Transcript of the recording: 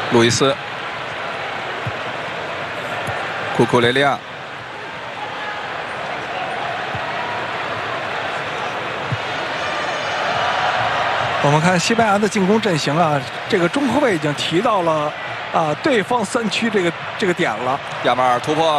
路易斯、库库雷利亚。 我们看西班牙的进攻阵型啊，这个中后卫已经提到了对方3区这个点了。 亚马尔突破。